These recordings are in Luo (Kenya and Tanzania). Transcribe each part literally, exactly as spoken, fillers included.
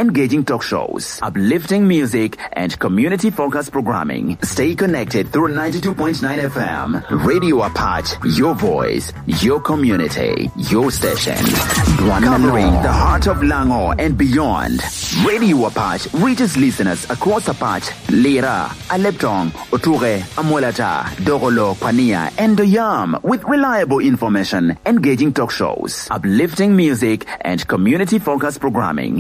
engaging talk shows, uplifting music, and community-focused programming. Stay connected through ninety-two point nine F M. Radio Apache, your voice, your community, your station. Covering the heart of Lango and beyond. Radio Apache reaches listeners across Apache, Lira, Aleptong, Oture, Amolata, Dogolo, Pania, and Doyam with reliable information, engaging talk shows, uplifting music, and community-focused programming.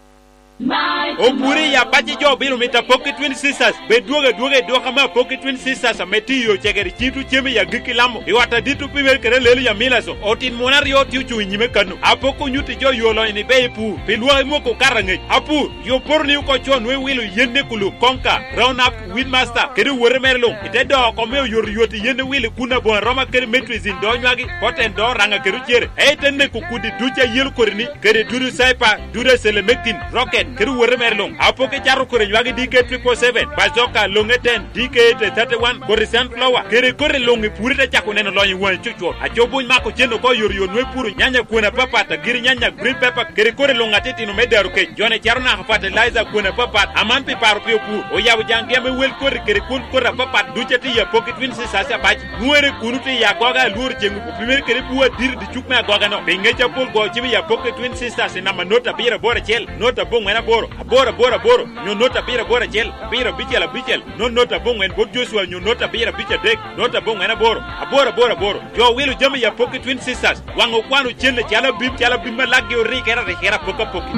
Oburi ya pachi jo bilu mita Pocket Twin Sisters be duoge duoge doka ma Pocket Twin Sisters ameti yo chegeri chitu chemi ya giki lambo iwata ditu pimer kere lelu ya milaso otin monar yo tiu chu nyime kanu apoko nyuti jo yolo ni be pu pilwa moko karange apu yo porni ko chon we wilu yende kulu konka round up windmaster kere wore merlo ite do ko me yor yoti yende wilu kuna bon roma kere metris in do nywagi poten do ranga kere chere e tenne ko kudi ducha yel korni kere duru saipa dure selemectin rocket keru wore merlong apoke jaru kore nywagi D K triple seven bazoka longe ten D K thirty-one Coruscant flower kere kore longe purita chako neno lonye wan chucho ajobu mako jeno ko yor yor nwe puru nyanya kuona papata giri nyanya green pepper kere kore longa teti no medaru ke jone charuna fertilizer kuona papata amampi paru pio pu oya ujange me wel kore kere kun kora papata ducheti ya Pocket Twin Sisters baji nuere kunuti ya goga lur jengu primer kere puwa dir di chukme goga no bengecha pol go chibi ya Pocket Twin Sisters na manota bira bora chel nota bong mena boro abora bora boro nyo nota bira bora chel bira bichela bichel no nota bong en bod Joshua nyo nota bira bicha dek nota bong mena boro abora bora boro jo wilu jami ya Pocket Twin Sisters wango kwanu chende chala bim chala bim lagi ori kera de kera poka poki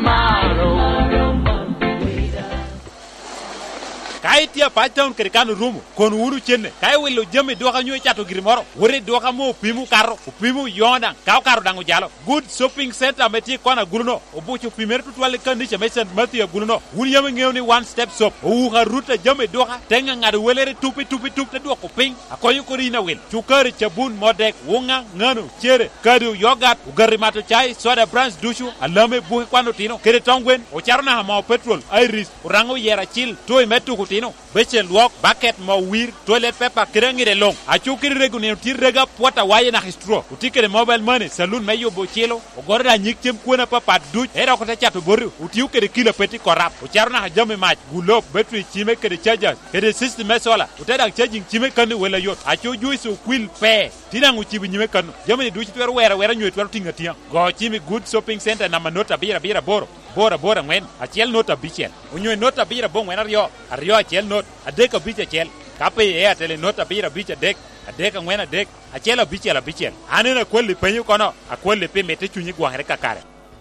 kai tia patown kerikanu rumu kon uru chenne kai welo jame doka nyoy chato girimoro wore doka mo pimu karo pimu yonda kaw karo dango jalo good shopping center meti kona gurno obuchu pimer tutwale kandiche mesen matia gurno wuri yame ngewni one step shop o ha ruta jame doka tenga ngado welere tupi tupi tupi doko ping akoyo korina wel chukari chabun modek wonga ngano chere kadu yogurt ugarimato chai soda brands dushu alame buhi kwano tino kere tongwen o charna hama petrol iris urango yera chill toy metu tino beche luok bucket mo wir toilet paper kerengire long achukiri regune tirrega pota waye na histro utikere mobile money saloon meyo bochelo ogorda nyikchem kuona papa duch era ko tachato boru utiukere kilo peti korap ucharna hajame match gulop battery chime kere chargers kere system mesola uteda charging chime kan wela yot achu juice kwil pe tinangu chibi nyime kan jamani duch twer wera wera nywe twer tinga tia go chime good shopping center na manota bira bira boro bora bora ngwen achiel nota bichel unyo nota bira bong wen aryo aryo achiel not adeka biche chel kape e atele nota bira biche dek adeka ngwen adek achiel bichel bichel anena kweli penyu kono akweli pe mete chunyi gwangre kakare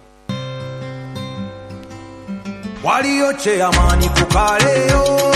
walio che amani kukaleo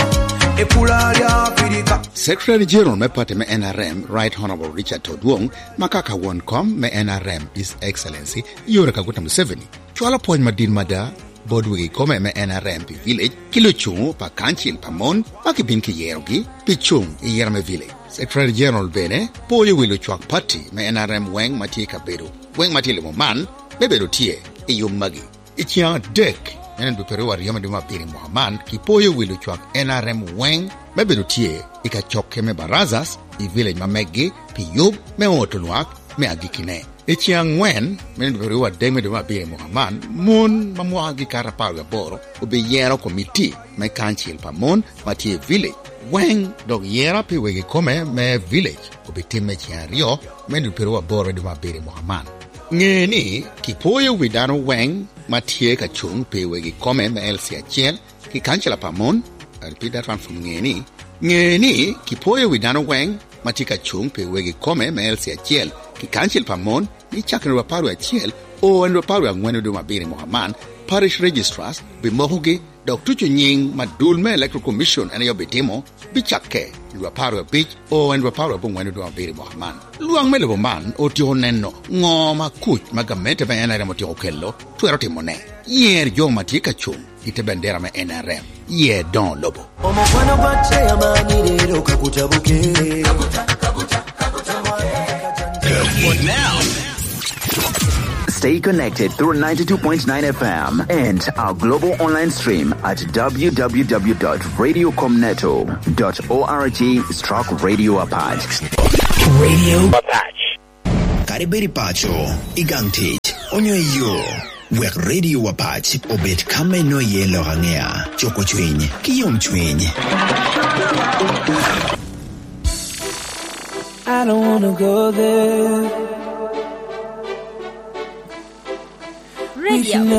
Secretary General me party me N R M Right Honorable Richard Todwong makaka won com me N R M His Excellency Yoweri Kaguta Museveni chwala point madin mada bodwi kome me N R M pi village kilo chung pa kanchil pa mon pa kibin ki yerogi pi chung i yerme village Secretary General bene poyo wilo chwak party me N R M weng mati kaberu weng mati le man beberu tie i yung magi itia dek enen bupere war yama duma piri Muhammad ki poyo wilo chwak N R M weng beberu tie ika chokke me barazas i village mamegi pi yub me otolwak me agikine itia ngwen enen bupere war deme duma piri Muhammad mun mamuagi karapaga boro ube yero komiti me kanchil pa mon mati village weng dog yera pi wege kome me village ube timme chiario enen bupere war boro duma piri Muhammad ngeni ki poyo widano weng matie ka chung pe wegi kome me elsi achiel ki kanchila pamon I repeat that one from ngeni ngeni ki poyo widano weng matie ka chung pe wegi kome me elsi achiel ki kanchil pamon ni chakre waparu achiel o en waparu angwenu do mabiri Muhammad parish registrars be mohugi dok tuchu nying madul me electoral commission ene yo betimo bichake waparu bich o en waparu bungwenu do mabiri Muhammad luang mele boman o ti honenno ngoma kuch magamete be N R M o ti okello tuero timone yer jo matika chung ite bendera me N R M ye don lobo omofana bache amani lero kakutabuke kakuta kakuta kakuta for now. Stay connected through ninety-two point nine F M and our global online stream at w w w dot radio comneto dot org stroke radio apache. Radio Apache. Karibiri pacho, igangtit, onyo iyo. Wek radio wapach obet kame no yelo hangea. Choko chwenye, kiyom chwenye. I don't wanna go there. Radio